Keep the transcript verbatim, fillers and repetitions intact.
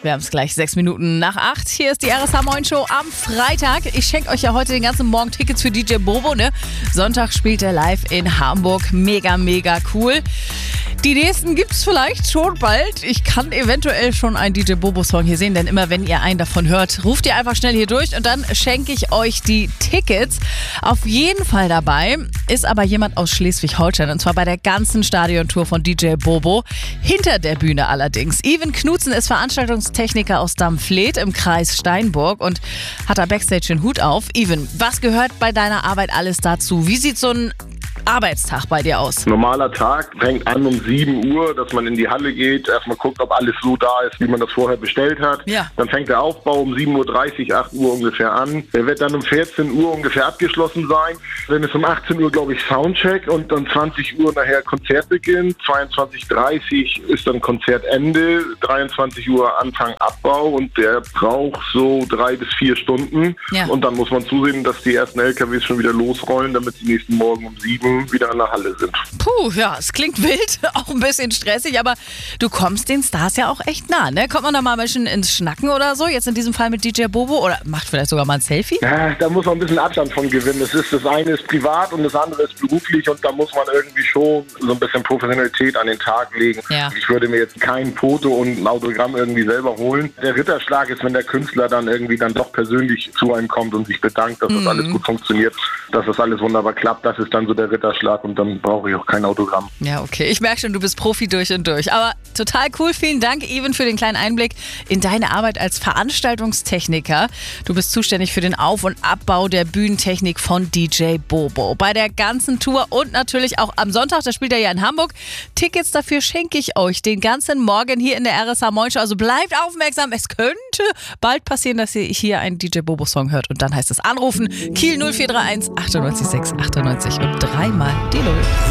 Wir haben es gleich sechs Minuten nach acht. Hier ist die R S H Moin Show am Freitag. Ich schenke euch ja heute den ganzen Morgen Tickets für D J Bobo. Ne? Sonntag spielt er live in Hamburg. Mega, mega cool. Die nächsten gibt's vielleicht schon bald. Ich kann eventuell schon einen D J Bobo-Song hier sehen, denn immer wenn ihr einen davon hört, ruft ihr einfach schnell hier durch und dann schenke ich euch die Tickets. Auf jeden Fall dabei ist aber jemand aus Schleswig-Holstein und zwar bei der ganzen Stadiontour von D J Bobo. Hinter der Bühne allerdings. Even Knutzen ist Veranstaltungstechniker aus Dammfleet im Kreis Steinburg und hat da Backstage den Hut auf. Even, was gehört bei deiner Arbeit alles dazu? Wie sieht so ein Arbeitstag bei dir aus? Normaler Tag fängt an um sieben Uhr, dass man in die Halle geht, erstmal guckt, ob alles so da ist, wie man das vorher bestellt hat. Ja. Dann fängt der Aufbau um sieben Uhr dreißig, acht Uhr ungefähr an. Der wird dann um vierzehn Uhr ungefähr abgeschlossen sein. Dann ist um achtzehn Uhr, glaube ich, Soundcheck und dann zwanzig Uhr nachher Konzertbeginn. zweiundzwanzig Uhr dreißig ist dann Konzertende, dreiundzwanzig Uhr Anfang Abbau und der braucht so drei bis vier Stunden. Ja. Und dann muss man zusehen, dass die ersten L K Ws schon wieder losrollen, damit die nächsten Morgen um sieben wieder in der Halle sind. Puh, ja, es klingt wild, auch ein bisschen stressig, aber du kommst den Stars ja auch echt nah, ne? Kommt man da mal ein bisschen ins Schnacken oder so? Jetzt in diesem Fall mit D J Bobo oder macht vielleicht sogar mal ein Selfie? Ja, da muss man ein bisschen Abstand von gewinnen. Das ist, das eine ist privat und das andere ist beruflich und da muss man irgendwie schon so ein bisschen Professionalität an den Tag legen. Ja. Ich würde mir jetzt kein Foto und ein Autogramm irgendwie selber holen. Der Ritterschlag ist, wenn der Künstler dann irgendwie dann doch persönlich zu einem kommt und sich bedankt, dass das Mhm. alles gut funktioniert, dass das alles wunderbar klappt. Das ist dann so der Ritterschlag und dann brauche ich auch kein Autogramm. Ja, okay. Ich merke schon, du bist Profi durch und durch. Aber total cool. Vielen Dank, Even, für den kleinen Einblick in deine Arbeit als Veranstaltungstechniker. Du bist zuständig für den Auf- und Abbau der Bühnentechnik von D J Bobo. Bei der ganzen Tour und natürlich auch am Sonntag, da spielt er ja in Hamburg. Tickets dafür schenke ich euch den ganzen Morgen hier in der R S H Moin Show. Also bleibt aufmerksam. Es könnte bald passieren, dass ihr hier einen D J Bobo-Song hört. Und dann heißt es anrufen. Kiel null vier drei eins achtundneunzig sechs achtundneunzig und dreimal die Null.